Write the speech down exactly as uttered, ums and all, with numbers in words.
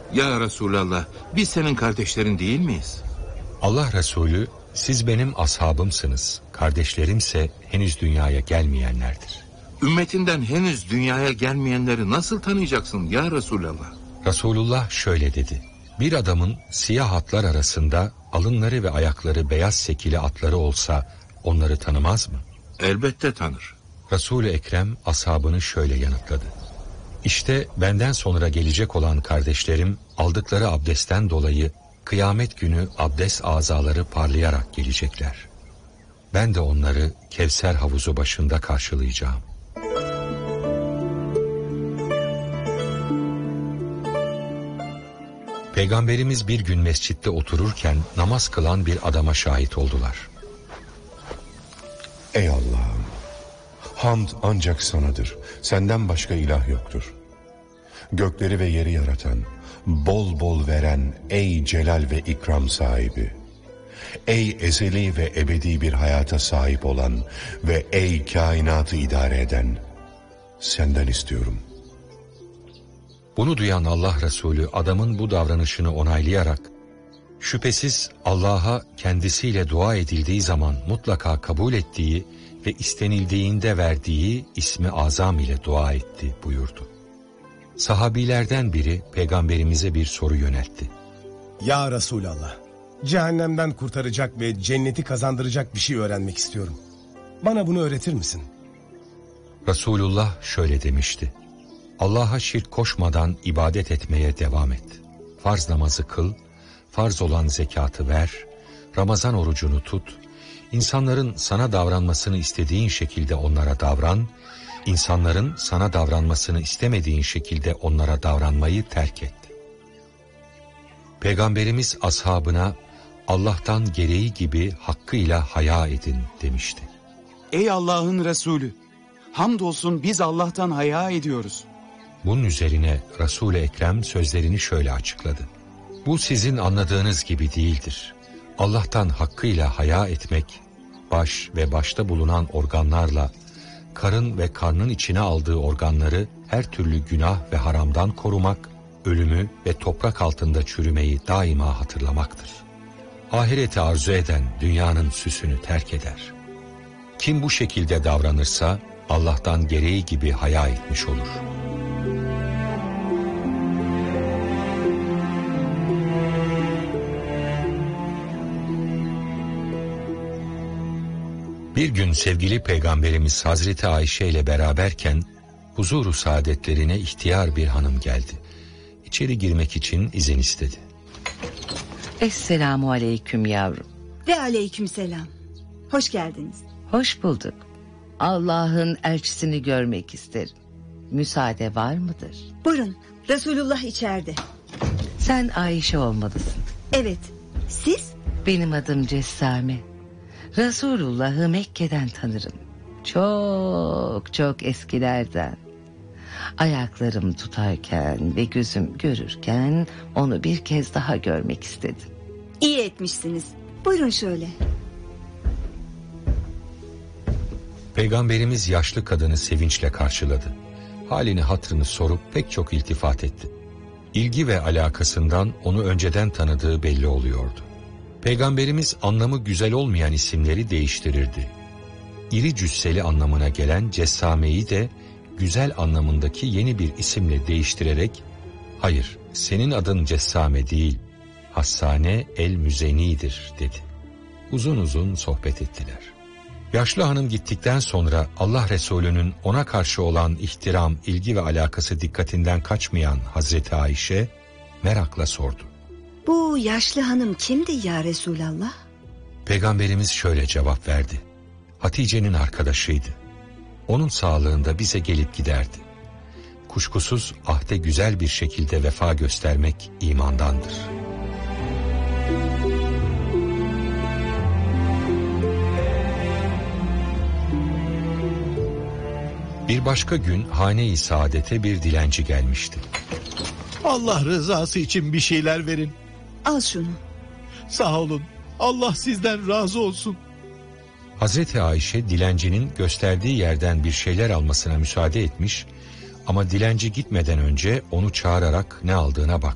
Ya Resulallah, biz senin kardeşlerin değil miyiz? Allah Resulü, siz benim ashabımsınız, kardeşlerimse henüz dünyaya gelmeyenlerdir. Ümmetinden henüz dünyaya gelmeyenleri nasıl tanıyacaksın ya Resulallah? Resulullah şöyle dedi: bir adamın siyah atlar arasında alınları ve ayakları beyaz sekili atları olsa onları tanımaz mı? Elbette tanır. Resul-i Ekrem ashabını şöyle yanıtladı: İşte benden sonra gelecek olan kardeşlerim aldıkları abdestten dolayı kıyamet günü abdest azaları parlayarak gelecekler. Ben de onları Kevser havuzu başında karşılayacağım. Peygamberimiz bir gün mescitte otururken namaz kılan bir adama şahit oldular. Ey Allah'ım! Hamd ancak sanadır. Senden başka ilah yoktur. Gökleri ve yeri yaratan, bol bol veren ey celal ve ikram sahibi. Ey ezeli ve ebedi bir hayata sahip olan ve ey kainatı idare eden, senden istiyorum. Bunu duyan Allah Resulü adamın bu davranışını onaylayarak, şüphesiz Allah'a kendisiyle dua edildiği zaman mutlaka kabul ettiği ve istenildiğinde verdiği ismi azam ile dua etti buyurdu. Sahabilerden biri peygamberimize bir soru yöneltti. Ya Resulallah, cehennemden kurtaracak ve cenneti kazandıracak bir şey öğrenmek istiyorum. Bana bunu öğretir misin? Resulullah şöyle demişti: Allah'a şirk koşmadan ibadet etmeye devam et. Farz namazı kıl, farz olan zekatı ver, Ramazan orucunu tut, insanların sana davranmasını istediğin şekilde onlara davran, insanların sana davranmasını istemediğin şekilde onlara davranmayı terk et. Peygamberimiz ashabına Allah'tan gereği gibi hakkıyla haya edin demişti. Ey Allah'ın Resulü! Hamdolsun biz Allah'tan haya ediyoruz. Bunun üzerine Resul-i Ekrem sözlerini şöyle açıkladı: bu sizin anladığınız gibi değildir. Allah'tan hakkıyla haya etmek, baş ve başta bulunan organlarla, karın ve karnın içine aldığı organları her türlü günah ve haramdan korumak, ölümü ve toprak altında çürümeyi daima hatırlamaktır. Ahireti arzu eden dünyanın süsünü terk eder. Kim bu şekilde davranırsa Allah'tan gereği gibi haya etmiş olur. Bir gün sevgili Peygamberimiz Hazreti Ayşe ile beraberken huzuru saadetlerine ihtiyar bir hanım geldi. İçeri girmek için izin istedi. Esselamu aleyküm yavrum. Ve aleykümselam. Hoş geldiniz. Hoş bulduk. Allah'ın elçisini görmek isterim. Müsaade var mıdır? Buyurun, Resulullah içeride. Sen Ayşe olmalısın. Evet, siz? Benim adım Cessame. Resulullah'ı Mekke'den tanırım. Çok çok eskilerden. Ayaklarım tutarken ve gözüm görürken onu bir kez daha görmek istedim. İyi etmişsiniz. Buyurun şöyle. Peygamberimiz yaşlı kadını sevinçle karşıladı. Halini hatırını sorup pek çok iltifat etti. İlgi ve alakasından onu önceden tanıdığı belli oluyordu. Peygamberimiz anlamı güzel olmayan isimleri değiştirirdi. İri cüsseli anlamına gelen Cessame'yi de güzel anlamındaki yeni bir isimle değiştirerek, hayır senin adın Cessame değil, Hassane el-Müzeni'dir dedi. Uzun uzun sohbet ettiler. Yaşlı hanım gittikten sonra Allah Resulü'nün ona karşı olan ihtiram, ilgi ve alakası dikkatinden kaçmayan Hazreti Ayşe merakla sordu. Bu yaşlı hanım kimdi ya Resulallah? Peygamberimiz şöyle cevap verdi. Hatice'nin arkadaşıydı. Onun sağlığında bize gelip giderdi. Kuşkusuz ahde güzel bir şekilde vefa göstermek imandandır. Bir başka gün hane-i saadete bir dilenci gelmişti. Allah rızası için bir şeyler verin. Al şunu. Sağ olun. Allah sizden razı olsun. Hazreti Ayşe dilencinin gösterdiği yerden bir şeyler almasına müsaade etmiş ama dilenci gitmeden önce onu çağırarak ne aldığına bakmış.